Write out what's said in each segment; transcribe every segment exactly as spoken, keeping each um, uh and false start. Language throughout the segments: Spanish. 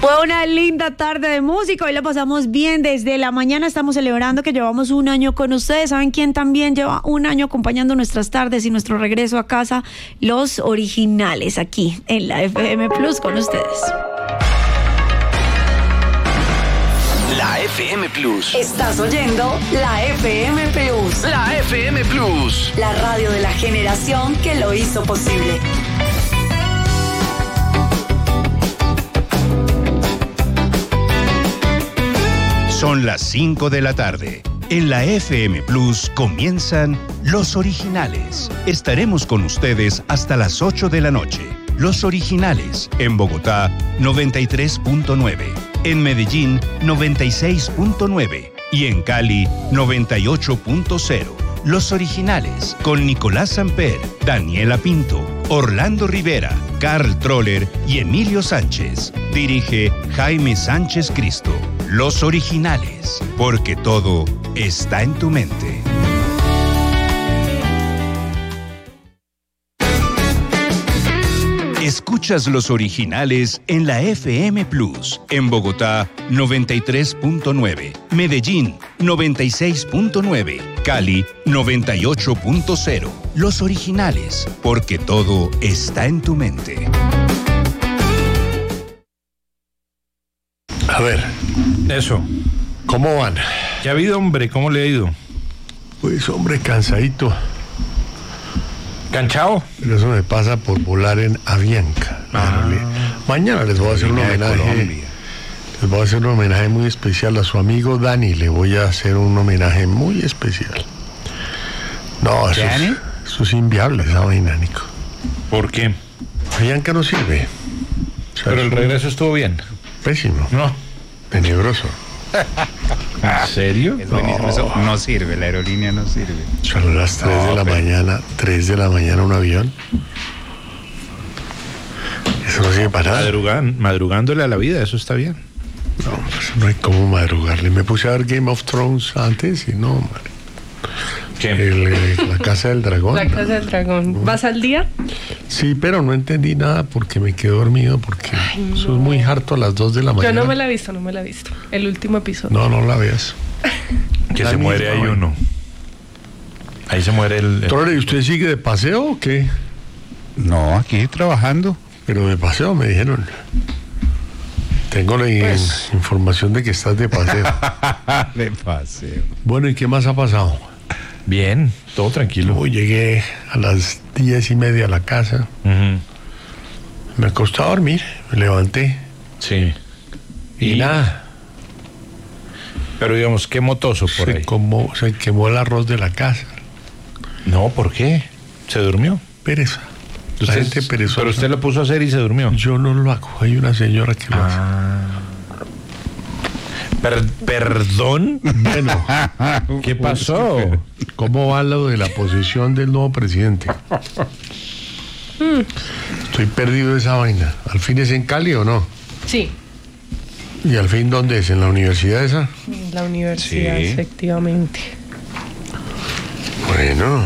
Fue una linda tarde de música, hoy la pasamos bien, desde la mañana estamos celebrando que llevamos un año con ustedes. ¿Saben quién también lleva un año acompañando nuestras tardes y nuestro regreso a casa? Los Originales, aquí en la F M Plus con ustedes. La F M Plus. Estás oyendo la F M Plus. La F M Plus. La radio de la generación que lo hizo posible. Son las cinco de la tarde. En la F M Plus comienzan Los Originales. Estaremos con ustedes hasta las ocho de la noche. Los Originales, en Bogotá, noventa y tres punto nueve. En Medellín, noventa y seis punto nueve. Y en Cali, noventa y ocho punto cero. Los Originales, con Nicolás Samper, Daniela Pinto, Orlando Rivera, Carl Troller y Emilio Sánchez. Dirige Jaime Sánchez Cristo. Los Originales, porque todo está en tu mente. Escuchas Los Originales en la F M Plus, en Bogotá noventa y tres punto nueve, Medellín noventa y seis punto nueve, Cali noventa y ocho punto cero. Los Originales, porque todo está en tu mente. A ver, eso. ¿Cómo van? ¿Qué ha habido, hombre? ¿Cómo le ha ido? Pues, hombre, cansadito. ¿Canchado? Pero eso me pasa por volar en Avianca. Ah. Mañana les voy a hacer un homenaje. Les voy a hacer un homenaje muy especial a su amigo Dani. Le voy a hacer un homenaje muy especial. No, eso ¿Dani? es, eso es inviable, esa vaina, Nico. ¿Por qué? Avianca no sirve. O sea, Pero el regreso estuvo bien. Pésimo. No. Tenebroso. ¿En serio? Es buenísimo. Eso no sirve, la aerolínea no sirve. Son las tres No, de la pero... mañana, tres de la mañana un avión. Eso no sirve para nada. Madrugan, madrugándole a la vida, eso está bien. No, pues no hay cómo madrugarle. Me puse a ver Game of Thrones antes y no, madre. ¿Qué? El, eh, la Casa del Dragón. La Casa del Dragón. ¿Vas al día? Sí, pero no entendí nada porque me quedé dormido porque Ay, no. eso es muy harto a las dos de la mañana. Yo no me la he visto, no me la he visto. El último episodio. No, no la veas. Que La se muere misma, ahí bueno. uno. Ahí se muere el... el... Torre, ¿y usted sigue de paseo o qué? No, aquí trabajando. Pero de paseo me dijeron. Tengo la Pues... in- información de que estás de paseo. De paseo. Bueno, ¿y qué más ha pasado? Bien, todo tranquilo. Uy, llegué a las diez y media a la casa. Uh-huh. Me acosté a dormir, me levanté Sí. y, nada. Pero digamos, qué motoso por Se, ahí. como, se quemó el arroz de la casa. No, ¿por qué? ¿Se durmió? Pereza. La Usted- gente perezosa. Pero usted lo puso a hacer y se durmió. Yo no lo hago. Hay una señora que lo hace. Ah. Per- ¿Perdón? Bueno, ¿Qué pasó? ¿cómo va lo de la posesión del nuevo presidente? Estoy perdido de esa vaina. ¿Al fin es en Cali o no? Sí, ¿Y al fin dónde es? ¿En la universidad esa? en la universidad, Sí. efectivamente. Bueno.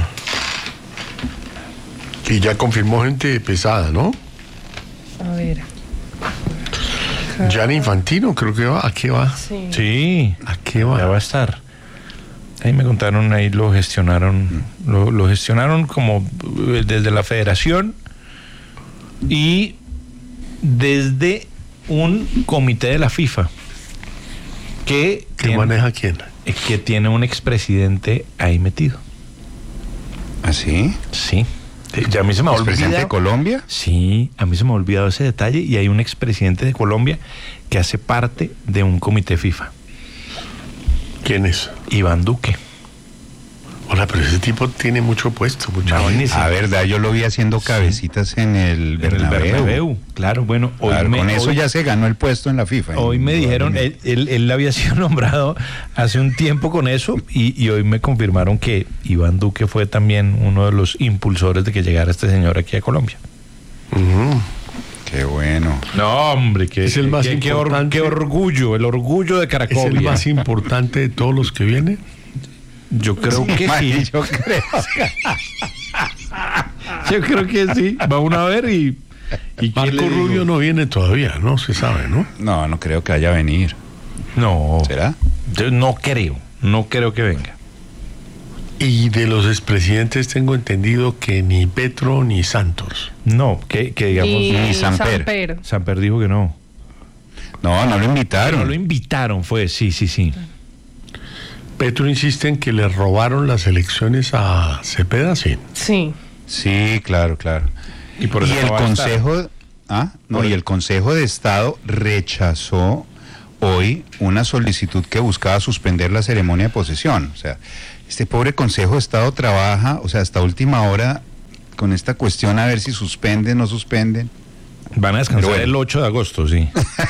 Y ya confirmó gente pesada, ¿no? A ver. Gianni Infantino, creo que va. ¿A qué va? Sí. Sí, ¿A qué ya va? va a estar. Ahí me contaron, ahí lo gestionaron, lo, lo gestionaron como eh, desde la federación y desde un comité de la FIFA que, ¿Qué tiene, maneja quién? eh, que tiene un expresidente ahí metido. ¿Así? Sí. Eh, Ya a mí se me ha ¿El presidente de olvidado. Colombia? Sí, a mí se me ha olvidado ese detalle y hay un expresidente de Colombia que hace parte de un comité FIFA, ¿Quién es? Iván Duque. Hola, pero ese tipo tiene mucho puesto, mucho. No, ni A verdad, yo lo vi haciendo cabecitas en el En el Bernabéu. Bernabéu. Claro, bueno, hoy Claro, me, con eso hoy- ya se ganó el puesto en la FIFA. Hoy me dijeron, él, él, él había sido nombrado hace un tiempo con eso y, y hoy me confirmaron que Iván Duque fue también uno de los impulsores de que llegara este señor aquí a Colombia. Ujú. Qué bueno. No, hombre, que Es el más qué, qué or- importante. qué orgullo, el orgullo de ¿Es Cracovia. el más importante de todos los que vienen? Yo creo que Ay, sí. yo creo. Yo creo que sí. Va uno a ver y ¿Y quién le Marco dijo? Rubio no viene todavía, no se sabe, ¿no? No, no creo que vaya a venir. No. ¿Será? Yo no creo, no creo que venga. Y de los expresidentes tengo entendido que ni Petro ni Santos. No, que, que digamos... Y ni Samper. Samper. Samper dijo que no. No, no lo invitaron. No lo invitaron, fue, sí, sí, sí. Petro insiste en que le robaron las elecciones a Cepeda, sí. Sí. Sí, claro, claro. Y por y eso el no va a estar. Consejo, ah, no, Por y el- el Consejo de Estado rechazó hoy una solicitud que buscaba suspender la ceremonia de posesión. O sea, este pobre Consejo de Estado trabaja, o sea, hasta última hora con esta cuestión a ver si suspenden o no suspenden. Van a descansar Pero bueno. el ocho de agosto, sí.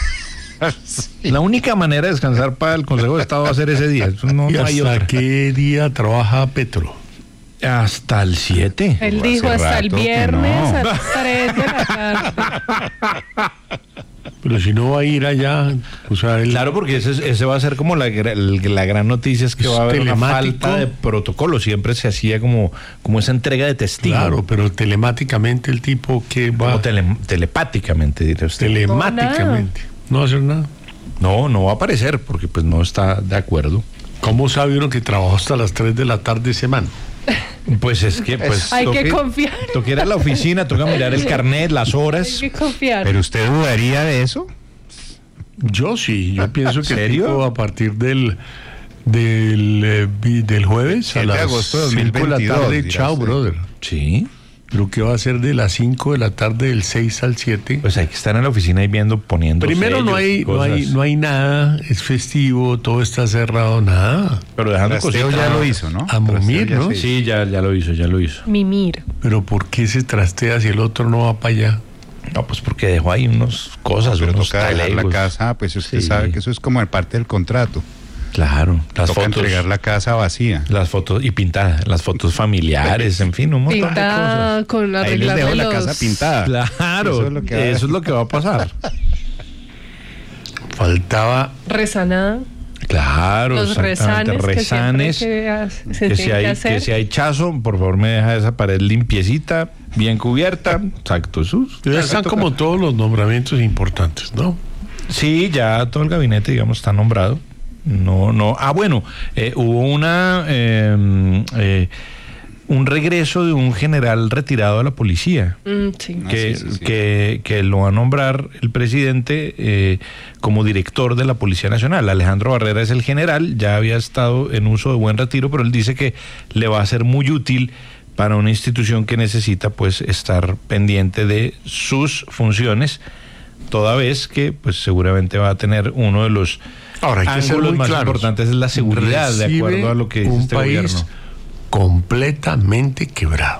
La única manera de descansar para el Consejo de Estado va a ser ese día. Eso no, ¿Y no hay hasta otra. qué día trabaja Petro? Hasta el siete. Él Hace dijo hasta el rato que viernes no. a las tres de la tarde. Pero si no va a ir allá, o sea, él, Claro, porque ese, ese va a ser como la, gra- el- la gran noticia, es que Es va a haber una telemático. falta de protocolo. Siempre se hacía como, como esa entrega de testigo. claro, pero telemáticamente el tipo que va Como tele- telepáticamente, dirá usted. telemáticamente, no va a hacer nada. No, no va a aparecer porque pues no está de acuerdo. ¿Cómo sabe uno que trabajó hasta las tres de la tarde semana? Pues es que pues Hay que toque- confiar. toque ir a la oficina, toca mirar el carnet, las Hay horas. que confiar. ¿Pero usted dudaría de eso? Yo sí, yo pienso que el ¿Serio? tipo a partir del del, eh, vi- del jueves a siete de las agosto de cinco de la dos mil veintidós, tarde, dirá chao, usted. brother. Sí, Pero ¿qué va a hacer de las cinco de la tarde del seis al siete? pues hay que estar en la oficina y viendo, poniendo Primero no sellos y hay, no hay cosas. no hay nada, es festivo, todo está cerrado, nada. Pero dejando Trasteo cositas. ya lo hizo, ¿no? A momir, Trasteo ya ¿no? se- Sí, ya, ya lo hizo, ya lo hizo. Mimir. Pero ¿por qué se trastea si el otro no va para allá? No, pues porque dejó ahí unas cosas, Pero unos toca dejar la talegos. casa, pues usted Sí. sabe que eso es como parte del contrato. Claro, las Toca fotos. entregar la casa vacía. Las fotos y pintada, las fotos familiares, en fin, un montón de Pintada con Ahí les arreglar dejo la los... casa pintada. cosas. Claro, Eso es lo que va a- eso es lo que va a pasar. Faltaba Resanada. Claro, Los exactamente, resanes, resanes. que siempre que ha- se Que tienen si, que hay, hacer. que si hay chazo, por favor me deja esa pared limpiecita, bien cubierta. Exacto, sus. ya están como todos los nombramientos importantes, ¿no? Sí, ya todo el gabinete, digamos, está nombrado. No, no. Ah, bueno, eh, hubo una eh, eh, un regreso de un general retirado de la policía. Mm, sí. Ah, que, sí, sí, sí. que, que lo va a nombrar el presidente eh, como director de la Policía Nacional. Alejandro Barrera es el general, ya había estado en uso de buen retiro, pero él dice que le va a ser muy útil para una institución que necesita pues estar pendiente de sus funciones, toda vez que pues seguramente va a tener uno de los Ahora hay que ser ángulos muy más claros. importantes es la seguridad, de Recibe acuerdo a lo que dice un este país gobierno. completamente quebrado.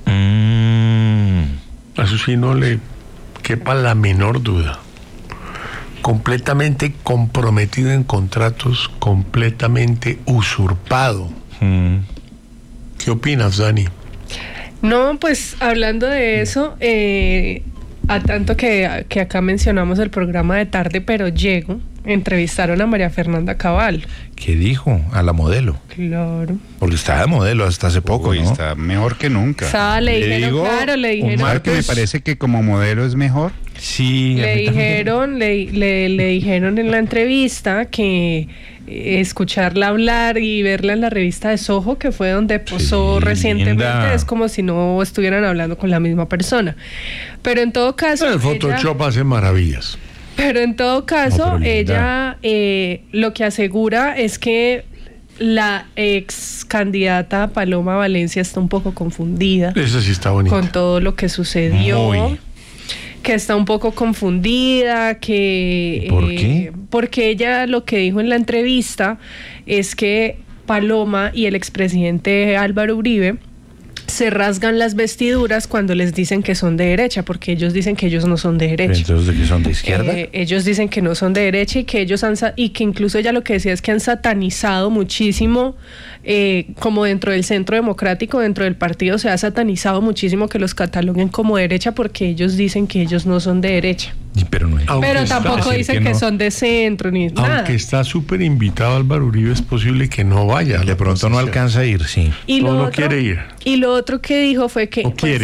Mm. Eso sí no le quepa la menor duda. Completamente comprometido en contratos, completamente usurpado. Mm. ¿Qué opinas, Dani? No, pues hablando de eso, eh, a tanto que, que acá mencionamos el programa de Tarde pero Llego, entrevistaron a María Fernanda Cabal. ¿Qué dijo? A la modelo. Claro. Porque estaba de modelo hasta hace poco, Uy, ¿no? está mejor que nunca. O sea, le Le dijeron, digo, claro, le dijeron, ¿Sabe que me parece que como modelo es mejor? Sí. a le mí también. dijeron, le, le, le dijeron en la entrevista que eh, escucharla hablar y verla en la revista de Soho, que fue donde posó linda. recientemente, es como si no estuvieran hablando con la misma persona. Pero en todo caso, El ella- Photoshop hace maravillas. pero en todo caso, No, pero linda. ella eh, lo que asegura es que la ex candidata Paloma Valencia está un poco confundida Esa sí está bonita. con todo lo que sucedió. Muy. Que está un poco confundida, que... ¿Y por eh, qué? Porque ella lo que dijo en la entrevista es que Paloma y el expresidente Álvaro Uribe se rasgan las vestiduras cuando les dicen que son de derecha, porque ellos dicen que ellos no son de Pero derecha. entonces, ¿de qué son de izquierda? Eh, ellos dicen que no son de derecha y que ellos han sa- y que incluso ella lo que decía es que han satanizado muchísimo, eh, como dentro del Centro Democrático, dentro del partido se ha satanizado muchísimo que los cataloguen como derecha porque ellos dicen que ellos no son de derecha. Y pero no hay- Aunque Pero está- tampoco decir dicen que que, no. son de centro ni nada. Aunque está súper invitado Álvaro Uribe, es posible que no vaya. a de la pronto no procesión. alcanza a ir, sí. Y no, lo no otro, quiere ir. Y lo otro que dijo fue que No pues, quiere.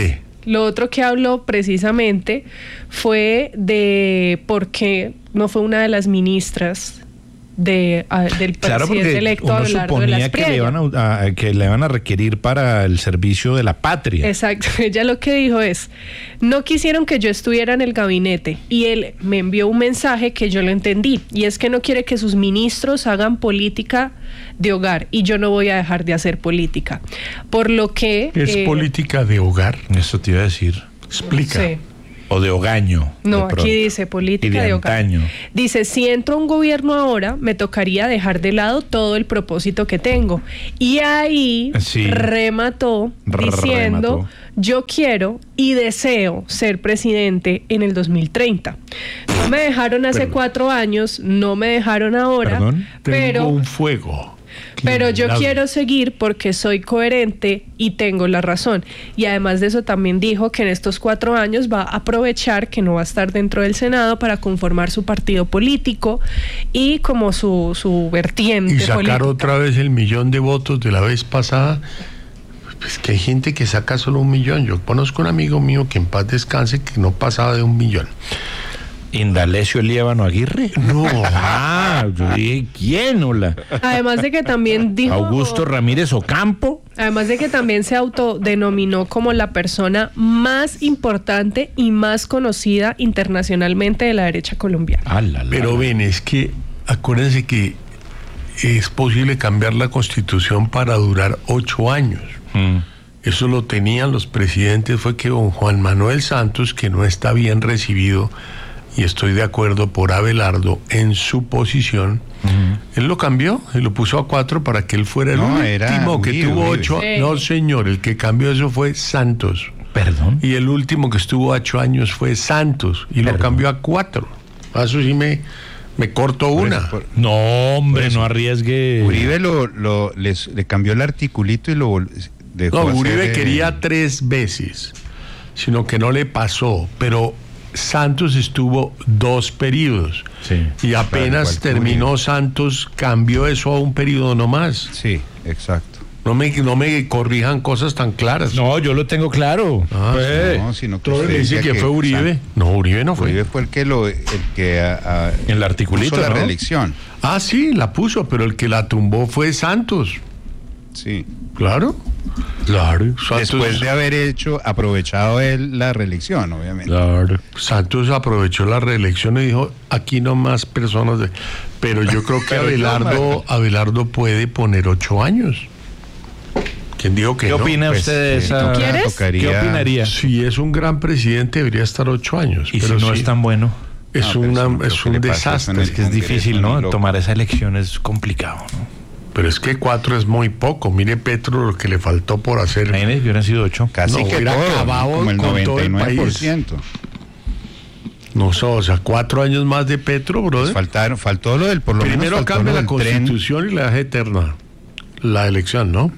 Lo otro que habló precisamente fue de por qué no fue una de las ministras de, a, del claro, presidente electo a uno Abelardo de la suponía que le, Espriella. iban a, a- que le iban a requerir para el servicio de la patria. Exacto, ella lo que dijo es, no quisieron que yo estuviera en el gabinete y él me envió un mensaje que yo lo entendí y es que no quiere que sus ministros hagan política de hogar y yo no voy a dejar de hacer política. Por lo que... Es eh, política de hogar. Eso te iba a decir. Explica. sí. O de hogaño. No, de aquí pronto. dice Y política de de hogar. antaño. Dice, si entro a un gobierno ahora, me tocaría dejar de lado todo el propósito que tengo. Y ahí Sí. remató diciendo, Remató. yo quiero y deseo ser presidente en el dos mil treinta. No me dejaron hace Perdón. cuatro años, no me dejaron ahora, Perdón. pero... Tengo un fuego. Pero yo innombrable. quiero seguir porque soy coherente y tengo la razón. Y además de eso también dijo que en estos cuatro años va a aprovechar que no va a estar dentro del Senado para conformar su partido político y como su, su vertiente Y sacar política. otra vez el millón de votos de la vez pasada. Pues que hay gente que saca solo un millón. Yo conozco un amigo mío que en paz descanse que no pasaba de un millón. Indalecio Líbano Aguirre. No. Ah, yo dije, ¿quién? Hola. Además de que también dijo... Augusto Ramírez Ocampo. Además de que también se autodenominó como la persona más importante y más conocida internacionalmente de la derecha colombiana. Ah, la, la, Pero la. ven, es que acuérdense que es posible cambiar la constitución para durar ocho años. Mm. Eso lo tenían los presidentes, fue que don Juan Manuel Santos, que no está bien recibido, y estoy de acuerdo por Abelardo en su posición, él lo cambió y lo puso a cuatro para que él fuera el No, era último que Uribe, tuvo Uribe. ocho. Sí. No, señor, el que cambió eso fue Santos. Perdón. Y el último que estuvo ocho años fue Santos y lo Perdón. cambió a cuatro. A Eso sí me, me cortó Por una. eso, por- No, hombre, no arriesgue. Uribe lo, lo- les, le cambió el articulito y lo vol- dejó No, hacer, Uribe eh, quería tres veces, sino que no le pasó, pero Santos estuvo dos periodos. Sí. Y apenas igual que terminó Uribe. Santos, cambió eso a un periodo nomás. Sí, exacto. No me, no me corrijan cosas tan claras. No, yo lo tengo claro. Ah, Pues, No, sino que Todo usted le dice decía que fue Uribe. San- No, Uribe no fue. Uribe fue el que lo el que a- a- En el articulito, puso la ¿no? reelección. Ah, sí, la puso, pero el que la tumbó fue Santos. Sí. Claro. Claro. Santos, Después de haber hecho, aprovechado él la reelección, obviamente. Claro. Santos aprovechó la reelección y dijo, aquí no más personas. De... Pero yo creo que Pero yo, Abelardo, Marco. Abelardo puede poner ocho años. ¿Quién dijo que ¿Qué no? opina Pues, usted de eh, esa? toca- ¿Quieres? tocaría- ¿Qué opinaría? Si es un gran presidente, debería estar ocho años. Y si pero no sí, es tan bueno. es, No, pero una- eso no creo es que un le pase eso en desastre. el Es que es Congreso, difícil, ni ¿no? loco. Tomar esa elección es complicado, ¿no? Pero es que cuatro es muy poco. Mire Petro lo que le faltó por hacer. Imagínate que hubieran sido ocho. Casi No, que hubiera todo, acabado como el con todo el noventa y nueve por país. ciento. No sé, o sea, cuatro años más de Petro, brother. Faltaron, faltó lo del, por lo Primero menos faltó cambia lo la del tren. constitución y la deja eterna. La elección, ¿no?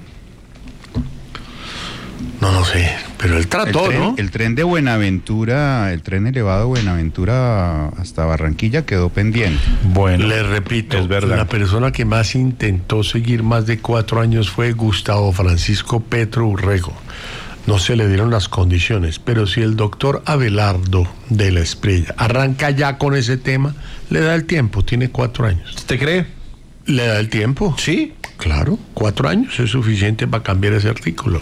No, no sé. Pero él El trató, tren, ¿no? el tren de Buenaventura, el tren elevado de Buenaventura hasta Barranquilla quedó pendiente. Bueno. Le repito, es verdad. la persona que más intentó seguir más de cuatro años fue Gustavo Francisco Petro Urrego. No se le dieron las condiciones, pero si el doctor Abelardo de la Espriella arranca ya con ese tema, le da el tiempo, tiene cuatro años. ¿Usted cree? ¿Le da el tiempo? Sí. Claro, cuatro años es suficiente para cambiar ese artículo.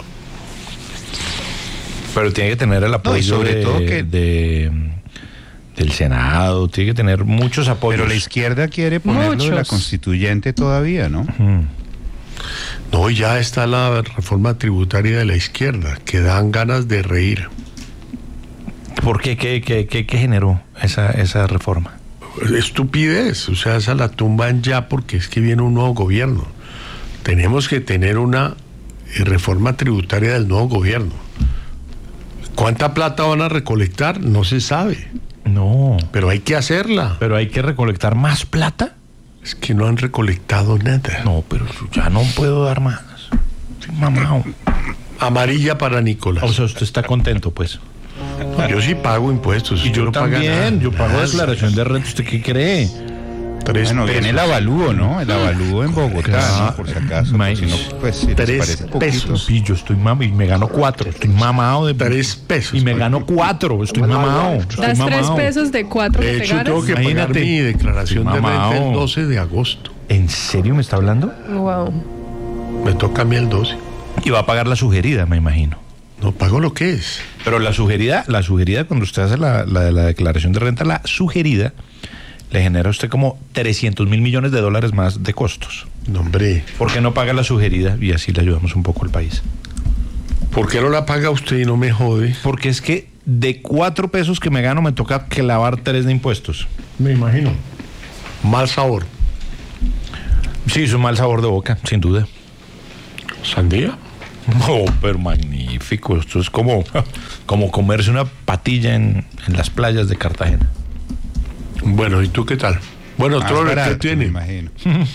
Pero tiene que tener el apoyo No, y sobre de, todo que- de- del Senado, tiene que tener muchos apoyos. Pero la izquierda quiere ponerlo de la Muchos. constituyente todavía, ¿no? Mm. No, ya está la reforma tributaria de la izquierda, que dan ganas de reír. ¿Por qué? ¿Qué, qué, qué- qué generó esa, esa reforma? Estupidez, o sea, esa la tumban ya porque es que viene un nuevo gobierno. Tenemos que tener una eh, reforma tributaria del nuevo gobierno. ¿Cuánta plata van a recolectar? No se sabe, No. pero hay que hacerla. Pero hay que recolectar más plata. Es que no han recolectado nada. No, pero ya no puedo dar más. Estoy mamado. Amarilla para Nicolás. O sea, usted está contento, pues. Yo sí pago impuestos. Y usted yo no paga también, nada. yo pago Nada. declaración de renta. ¿Usted qué cree? Tres Bueno, pesos. viene el avalúo, ¿no? El avalúo en Bogotá, ¿no? Por si acaso. Ma- por si no, pues, si les Tres parece poquito. pesos. Sí, yo estoy mamado y me gano cuatro. Estoy mamado de Tres pesos. Y me gano cuatro. Estoy mamado. Estoy Das tres mamado. pesos de cuatro De que te hecho, ganas. tengo que pagar Imagínate. mi declaración Estoy de renta mamado. el doce de agosto. ¿En serio me está hablando? Wow. Me toca a mí el doce. Y va a pagar la sugerida, me imagino. No pago lo que es. Pero la sugerida, la sugerida cuando usted hace la, la, la declaración de renta, la sugerida le genera a usted como trescientos mil millones de dólares más de costos. No, hombre. ¿Por qué no paga la sugerida y así le ayudamos un poco al país? ¿Por qué no la paga usted y no me jode? Porque es que de cuatro pesos que me gano me toca clavar tres de impuestos. Me imagino. Mal sabor. Sí, es un mal sabor de boca, sin duda. ¿Sandía? Oh, pero magnífico. Esto es como, como comerse una patilla en, en las playas de Cartagena. Bueno, ¿y tú qué tal? Bueno, Más Troller, ¿qué barato, me tiene? imagino.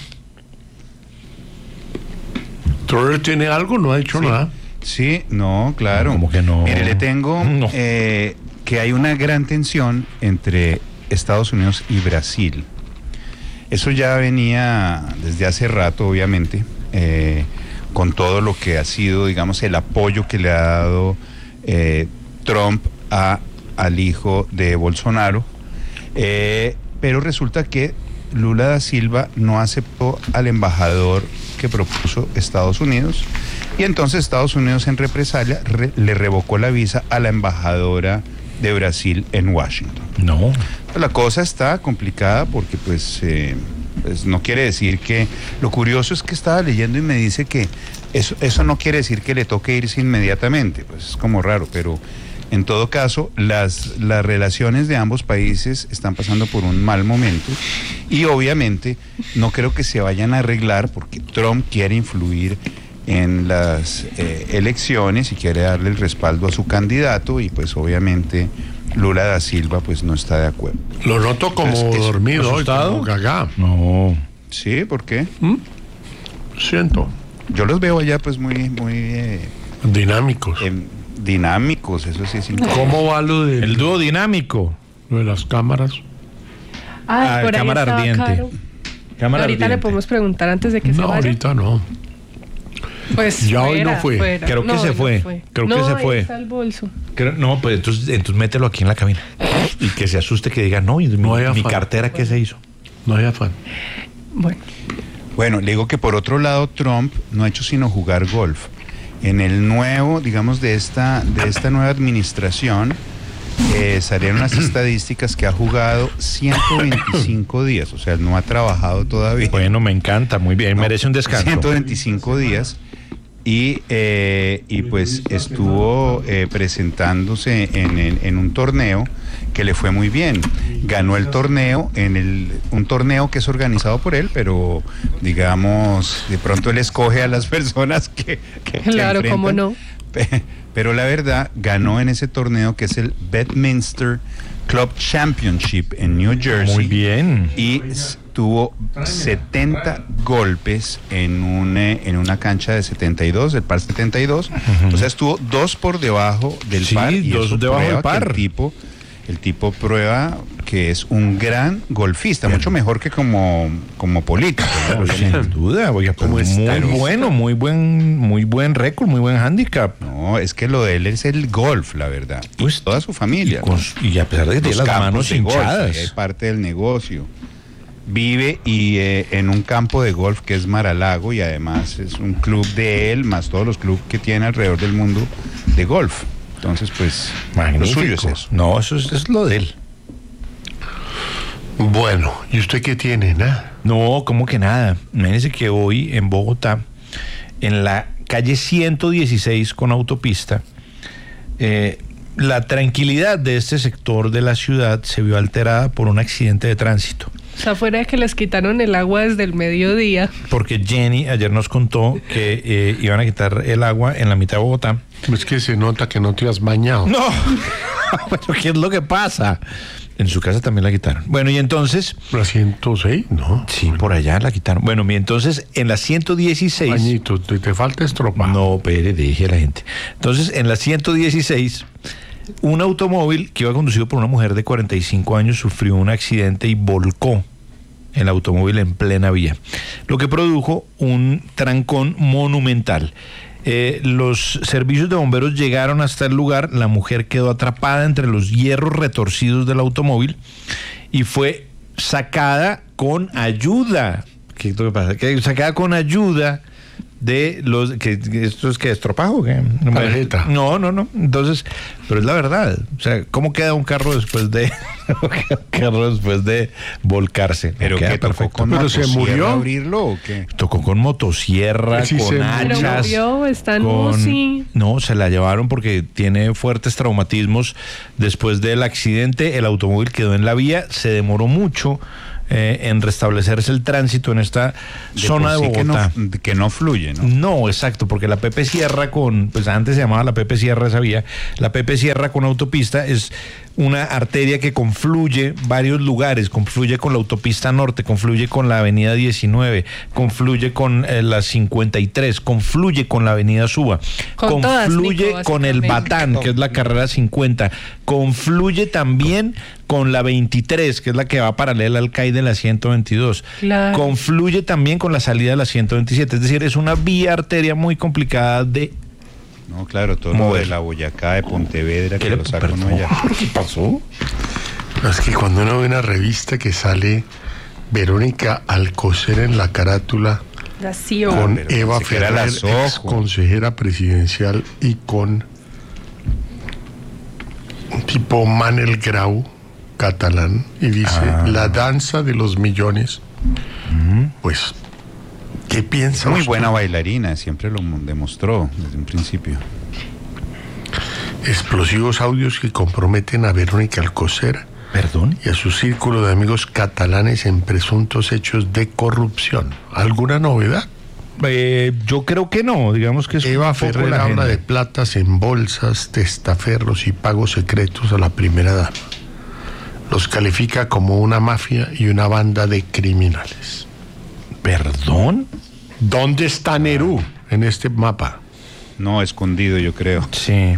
¿Troller tiene algo? No ha dicho Sí. nada. Sí, no, claro. ¿Cómo que no? Mire, le tengo No. eh, que hay una gran tensión entre Estados Unidos y Brasil. Eso ya venía desde hace rato, obviamente, eh, con todo lo que ha sido, digamos, el apoyo que le ha dado eh, Trump a, al hijo de Bolsonaro. Eh, pero resulta que Lula da Silva no aceptó al embajador que propuso Estados Unidos, y entonces Estados Unidos en represalia re- le revocó la visa a la embajadora de Brasil en Washington. No. La cosa está complicada porque pues, eh, pues no quiere decir que... Lo curioso es que estaba leyendo y me dice que eso, eso no quiere decir que le toque irse inmediatamente, pues es como raro, pero en todo caso las, las relaciones de ambos países están pasando por un mal momento y obviamente no creo que se vayan a arreglar porque Trump quiere influir en las eh, elecciones y quiere darle el respaldo a su candidato y pues obviamente Lula da Silva pues no está de acuerdo. Lo noto como Entonces, ¿es dormido hoy, asustado? como gaga. No. ¿Sí? ¿Por qué? Siento. Yo los veo allá pues muy, muy eh, Dinámicos. em, dinámicos, eso sí es importante. ¿Cómo va lo de, El dúo dinámico. lo de las cámaras? Ay, Ah, por ahí cámara estaba ardiente. Caro. Cámara Ahorita le ardiente. podemos preguntar antes de que se No, vaya. ahorita no. Pues Ya hoy no fuera, fue. fuera. Creo que No, se hoy no fue. Creo que No, se ahí fue. está el bolso. Creo- No, pues entonces, entonces mételo aquí en la cabina. Y que se asuste, que diga, no, y mi, No hay mi afán. cartera, ¿qué se hizo? No hay afán. Bueno, Bueno, le digo que por otro lado Trump no ha hecho sino jugar golf. En el nuevo, digamos, de esta, de esta nueva administración, eh, salieron las estadísticas que ha jugado ciento veinticinco días, o sea, no ha trabajado todavía. Bueno, me encanta, muy bien, No, merece un descanso. ciento veinticinco días. Y, eh, y pues estuvo eh, presentándose en, en- en un torneo que le fue muy bien. Ganó el torneo, en el, un torneo que es organizado por él, pero digamos, de pronto él escoge a las personas que... que- que claro, enfrentan. cómo no. Pe- Pero la verdad, ganó en ese torneo que es el Bedminster Club Championship en New Jersey. Muy bien. Y s- tuvo setenta golpes en, un, eh, en una cancha de setenta y dos, el par setenta y dos. O sea, estuvo dos por debajo del Sí, par. Y dos eso debajo del prueba que par. El tipo, el tipo prueba que es un gran golfista, mucho mejor que como, como político, ¿no? Pues, sin duda, oiga, pues, ¿Cómo muy está? bueno, muy buen, muy buen récord, muy buen handicap. No, es que lo de él es el golf, la verdad. Y Pues, toda su familia. Y, con- y a pesar de que tiene Los las campos manos de golf, hinchadas. ahí hay parte del negocio. Vive y eh, en un campo de golf que es Mar-a-Lago y además es un club de él, más todos los clubes que tiene alrededor del mundo de golf. Entonces, pues, lo Magnífico. suyo es eso. No, eso es, es lo de él. Bueno, ¿y usted qué tiene? Nada. No, como que nada. Imagínense que hoy en Bogotá, en la calle ciento dieciséis con autopista, eh, la tranquilidad de este sector de la ciudad se vio alterada por un accidente de tránsito. O sea, fuera de que les quitaron el agua desde el mediodía. Porque Jenny ayer nos contó que eh, iban a quitar el agua en la mitad de Bogotá. Es que se nota que no te has bañado. No, pero ¿qué es lo que pasa? En su casa también la quitaron. Bueno, y entonces... ¿La ciento seis? No. Sí, por allá la quitaron. Bueno, y entonces en la ciento dieciséis... Bañito, te, te falta estropa. No, pere, deje a la gente. Entonces, en la ciento dieciséis, un automóvil que iba conducido por una mujer de cuarenta y cinco años sufrió un accidente y volcó. el automóvil en plena vía, lo que produjo un trancón monumental. Eh, los servicios de bomberos llegaron hasta el lugar, la mujer quedó atrapada entre los hierros retorcidos del automóvil y fue sacada con ayuda. ¿Qué es lo que pasa? Que sacada con ayuda de los que esto es que estropajo, ¿qué? Tarjeta. No, no, no. Entonces, pero es la verdad. O sea, ¿cómo queda un carro después de un carro después de volcarse? Pero queda que tocó perfecto. con Pero se motosierra murió. abrirlo o qué? Tocó con motosierra, Sí, con se hachas. Pero murió, está en con- U C I. No, se la llevaron porque tiene fuertes traumatismos. Después del accidente, el automóvil quedó en la vía, se demoró mucho eh, en restablecerse el tránsito en esta De zona por de sí que Bogotá. no, que no fluye, ¿no? No, exacto, porque la Pepe Sierra con, pues antes se llamaba la Pepe Sierra esa vía, la Pepe Sierra con autopista es una arteria que confluye varios lugares, confluye con la autopista norte, confluye con la avenida diecinueve, confluye con eh, la cincuenta y tres, confluye con la avenida Suba, Con todas, confluye Nico, con el básicamente. Batán, que es la carrera cincuenta, confluye también con la veintitrés, que es la que va paralela al C A I de la ciento veintidós, Claro. confluye también con la salida de la ciento veintisiete, es decir, es una vía arteria muy complicada de... No, claro, todo lo Mover. de la Boyacá, de Pontevedra, ¿Qué que le- lo saca uno perdón? allá. ¿Qué pasó? No, es que cuando uno ve una revista que sale Verónica Alcocer en la carátula Así, con pero Eva pensé que era Ferrer, la Sojo. ex consejera presidencial, y con un tipo Manel Grau, catalán, y dice Ah. la danza de los millones. Pues, ¿qué piensa Muy usted? buena bailarina, siempre lo demostró desde un principio. Explosivos audios que comprometen a Verónica Alcocer ¿Perdón? y a su círculo de amigos catalanes en presuntos hechos de corrupción. ¿Alguna novedad? Eh, yo creo que no, digamos que es Eva un poco Ferrer la habla agenda. de platas en bolsas, testaferros y pagos secretos a la primera dama. Los califica como una mafia y una banda de criminales. ¿Perdón? ¿Dónde está Nerú en este mapa? No, escondido, yo creo. Sí.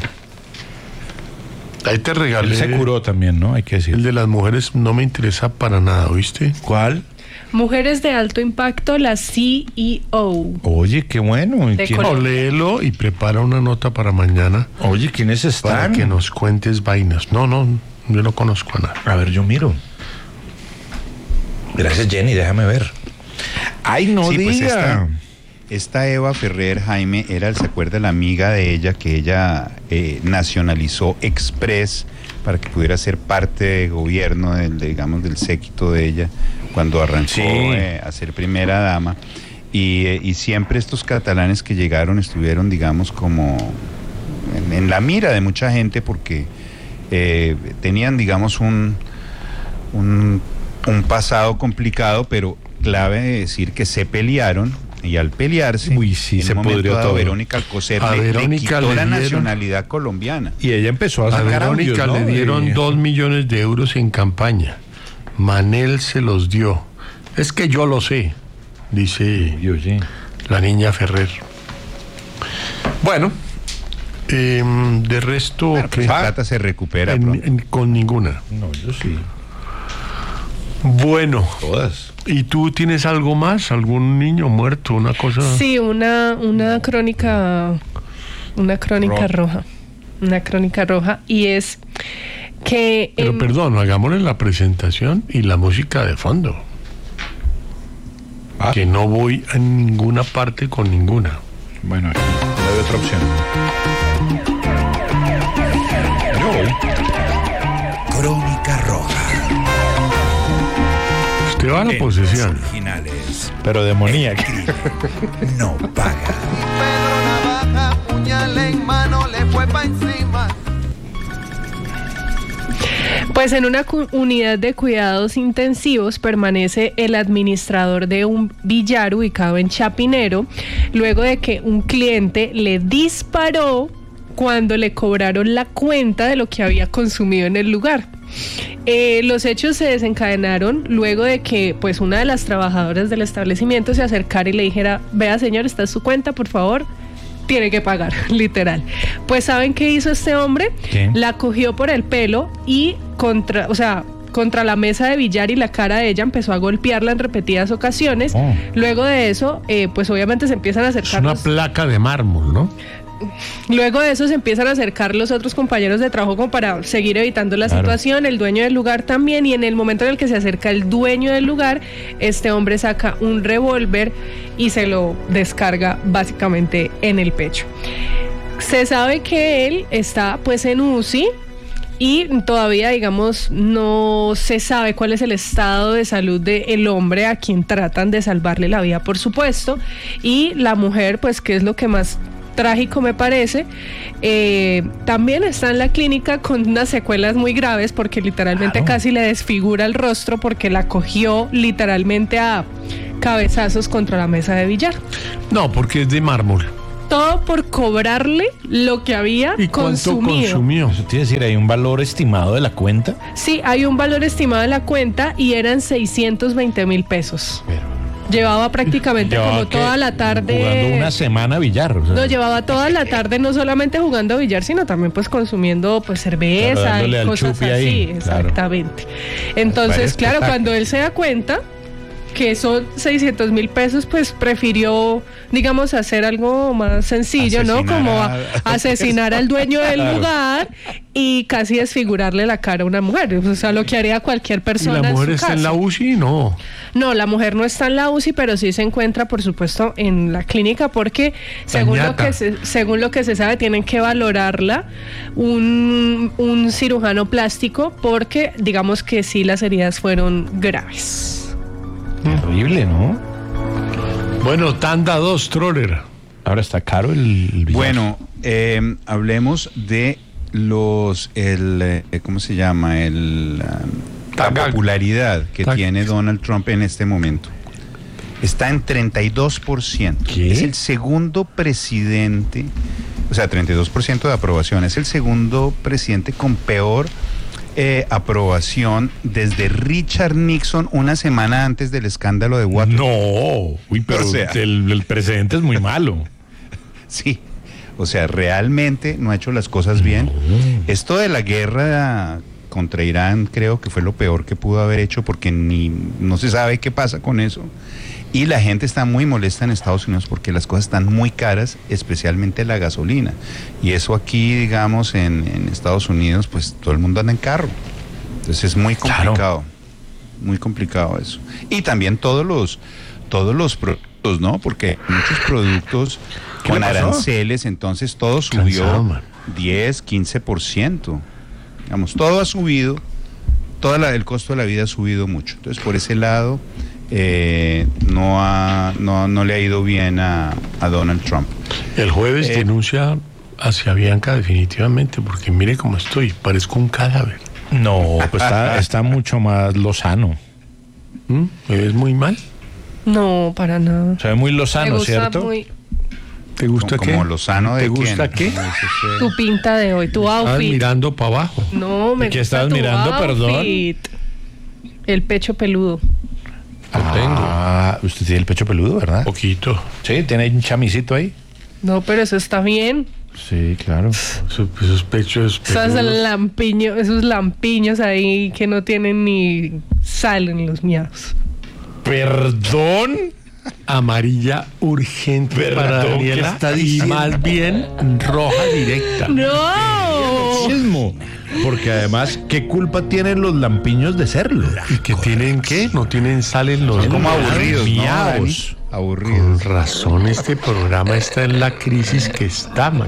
Ahí te regalé. Él se curó también, ¿no? Hay que El decir. de las mujeres no me interesa para nada, ¿oíste? ¿Cuál? Mujeres de alto impacto, la C E O. Oye, qué bueno. ¿Y De quién- No, Colombia. léelo y prepara una nota para mañana Oye, ¿quiénes para están? que nos cuentes vainas. No, no, yo no conozco a nada. A ver, yo miro. Gracias, Jenny, déjame ver. Ay, no Sí, diga. pues esta, esta Eva Ferrer, Jaime, era, ¿se acuerda la amiga de ella que ella eh, nacionalizó Express para que pudiera ser parte del gobierno, del, digamos, del séquito de ella, cuando arrancó Sí. eh, a ser primera dama? Y, eh, y siempre estos catalanes que llegaron estuvieron, digamos, como en, en la mira de mucha gente porque eh, tenían, digamos, un, un, un pasado complicado, pero clave decir que se pelearon y al pelearse, Uy, sí, en se un momento pudrió dado, todo. Verónica Alcocer A le, le Verónica quitó le la dieron- nacionalidad colombiana. Y ella empezó a A sacar Verónica audios, ¿no? le dieron Y- dos millones de euros en campaña. Manel se los dio. Es que yo lo sé, dice Yo, sí. la niña Ferrer. Bueno, em, de resto, Bueno, pues ¿qué? esa plata se recupera En- pronto. en- con ninguna. No, yo sí. Bueno, Todas. ¿y tú tienes algo más? ¿Algún niño muerto? ¿Una cosa? Sí, una, una crónica, una crónica Roja. roja. Una crónica roja. Y es que Pero en- perdón, hagámosle la presentación y la música de fondo. Ah. Que no voy a ninguna parte con ninguna. Bueno, aquí le doy otra opción. Yo voy. Crónica Roja. Usted va a la posesión. Originales. Pero demoníaca. No paga. Pedro Navaja, puñal en mano, le fue pa' encima. Pues en una cu- unidad de cuidados intensivos permanece el administrador de un billar ubicado en Chapinero, luego de que un cliente le disparó cuando le cobraron la cuenta de lo que había consumido en el lugar. Eh, los hechos se desencadenaron luego de que pues una de las trabajadoras del establecimiento se acercara y le dijera: vea señor, esta es su cuenta, por favor, tiene que pagar, literal. Pues ¿saben qué hizo este hombre? ¿Qué? La cogió por el pelo y contra, o sea, contra la mesa de billar y la cara de ella empezó a golpearla en repetidas ocasiones. Oh. Luego de eso, eh, pues obviamente se empiezan a Es acercar una los- placa de mármol, ¿no? Luego de eso se empiezan a acercar los otros compañeros de trabajo como para seguir evitando la Claro. situación, el dueño del lugar también, y en el momento en el que se acerca el dueño del lugar, este hombre saca un revólver y se lo descarga básicamente en el pecho. Se sabe que él está pues en U C I y todavía, digamos, no se sabe cuál es el estado de salud del hombre a quien tratan de salvarle la vida, por supuesto, y la mujer, pues, que es lo que más trágico me parece, eh, también está en la clínica con unas secuelas muy graves porque literalmente Claro. casi le desfigura el rostro porque la cogió literalmente a cabezazos contra la mesa de billar. No, porque es de mármol. Todo por cobrarle lo que había ¿Y cuánto consumido. consumió? Eso quiere decir, hay un valor estimado de la cuenta. Sí, hay un valor estimado de la cuenta y eran seiscientos veinte mil pesos. Pero Llevaba prácticamente llevaba como que toda la tarde. jugando una semana a billar. O sea, No, llevaba toda la tarde no solamente jugando billar, sino también pues consumiendo pues Claro, cerveza dándole y al cosas chupi así, ahí, claro. exactamente. Entonces, Parece claro, espectáculo. cuando él se da cuenta que son seiscientos mil pesos, pues prefirió, digamos, hacer algo más sencillo, ¿no? Asesinar Como a- a- asesinar al dueño del Claro. lugar y casi desfigurarle la cara a una mujer. O sea, lo que haría cualquier ¿Y persona la mujer en su está en la casa. U C I? No. No, la mujer no está en la U C I, pero sí se encuentra, por supuesto, en la clínica porque, según lo, Dañata. que se, según lo que se sabe, tienen que valorarla un, un cirujano plástico porque, digamos que sí, las heridas fueron graves. terrible, ¿no? Bueno, tanda dos, Troller. Ahora está caro el, el billar. Bueno, eh, hablemos de los, el, eh, ¿cómo se llama? El, ah, la Tagag. popularidad que Tag- tiene Donald Trump en este momento. Está en treinta y dos por ciento. ¿Qué? Es el segundo presidente, o sea, treinta y dos por ciento de aprobación. Es el segundo presidente con peor eh, aprobación desde Richard Nixon una semana antes del escándalo de Watergate. No, uy, pero O sea. el, el precedente es muy malo. Sí, o sea, realmente no ha hecho las cosas bien. Esto de la guerra contra Irán creo que fue lo peor que pudo haber hecho porque ni no se sabe qué pasa con eso. Y la gente está muy molesta en Estados Unidos porque las cosas están muy caras, especialmente la gasolina. Y eso aquí, digamos, en, en Estados Unidos, pues todo el mundo anda en carro. Entonces es muy Claro. complicado, muy complicado eso. Y también todos los, todos los productos, ¿no? Porque muchos productos ¿Qué con le pasó? aranceles, entonces todo subió Cansado, man. diez, quince por ciento. Digamos, todo ha subido, todo la- el costo de la vida ha subido mucho. Entonces, por ese lado, eh, no, ha, no, no le ha ido bien a, a Donald Trump. El jueves Eh, denuncia hacia Bianca definitivamente, porque mire cómo estoy, parezco un cadáver. No, pues está, está mucho más lozano. ¿Mm? ¿Me ves muy mal? No, para nada. Se ve muy Me lozano, gusta ¿cierto? muy ¿Te gusta como qué? Lozano de ¿Te gusta quién? qué? ¿Cómo dice usted? tu pinta de hoy, tu Estás outfit. mirando para abajo. No, me ¿Y qué gusta estabas tu mirando, perdón? outfit. El pecho peludo. Ah, usted tiene el pecho peludo, ¿verdad? Poquito. Sí, tiene un chamisito ahí. No, pero eso está bien. Sí, claro. Esos, esos pechos Esos peludos. lampiños, esos lampiños ahí que no tienen ni sal en los miados. ¿Perdón? Amarilla urgente Perdón, para ¿qué Daniela está y diciendo? más bien roja directa. ¡No! Mismo. Porque además, ¿qué culpa tienen los lampiños de serlo? ¿Y que tienen qué? No tienen sal en los Son como miados. aburridos, ¿no, Dani? miados. Con Aburridos. razón este programa está en la crisis que está, man.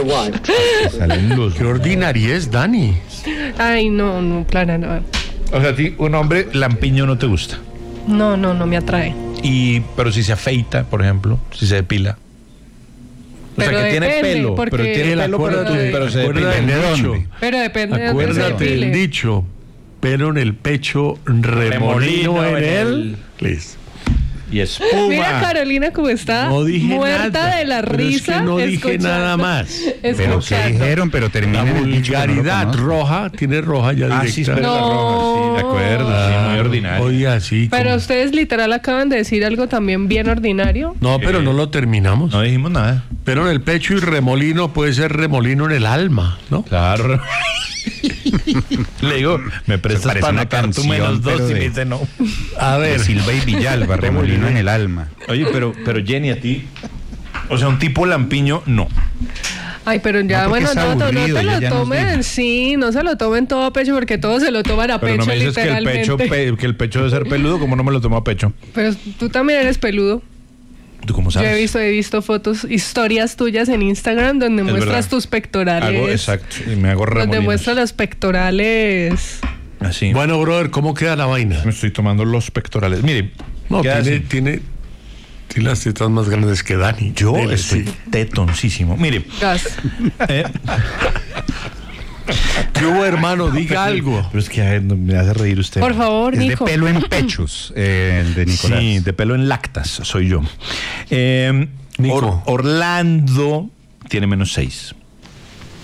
Salen los... Qué ordinariez, Dani. Ay, no, no, Clara, no. O sea, a ti un hombre lampiño no te gusta. No, no, no me atrae. Y, pero si se afeita, por ejemplo, si se depila. O Pero sea, que tiene depende, pelo, porque- pero tiene pelo, pero, Acuérdate- pero se acuérdate depila. del ¿De dicho. dónde? Pero depende de dónde se Acuérdate del depile. dicho, pelo en el pecho, remolino, Remolino en en él. el- Listo. Y espuma. Mira Carolina cómo está No dije muerta nada. de la Pero risa. es que no dije escuchando- nada más. Pero ¿qué escuchando. dijeron? Pero La terminen el dicho que no lo vulgaridad conozco. roja, tiene roja ya Ah, directa. sí, espera, No. la roja, sí, de acuerdo, sí, muy ordinario. Oiga, sí. Pero como- ustedes literal acaban de decir algo también bien ordinario. No, pero no lo terminamos. No dijimos nada. Pero en el pecho y remolino puede ser remolino en el alma, ¿no? Claro. Le digo, me prestas parece para una anotar tu canción, menos dos pero y me de- dice no. A De ver, Silva y Villalba, remolino en el alma. Oye, pero, pero Jenny, a ti, o sea, un tipo lampiño, no. Ay, pero ya, No, porque bueno, es no, no, no aburrido, te ya- lo ya nos tomen, dijo. sí, no se lo tomen todo a pecho porque todos se lo toman a Pero pecho, no me dices que el literalmente. pecho, pe- que el pecho debe ser peludo, como no me lo tomo a pecho. Pero tú también eres peludo. ¿Tú cómo Yo sabes? he visto, he visto fotos, historias tuyas en Instagram donde Es muestras verdad. tus pectorales. Hago, exacto, y me hago Donde remolinos. muestras los pectorales. Así. bueno, brother, ¿cómo queda la vaina? Me estoy tomando los pectorales. Mire, No, queda tiene, así. tiene, tiene las tetas más grandes que Dani. Yo Dele, estoy sí. tetoncísimo. Mire, Gas. eh, ¿Qué hubo, hermano? Diga algo. pero es que ay, no, me hace reír usted. Por favor, Es de Nico. pelo en pechos, eh, el de Nicolás. Sí, de pelo en lactas, soy yo. Eh, Nico. Or- Orlando tiene menos seis.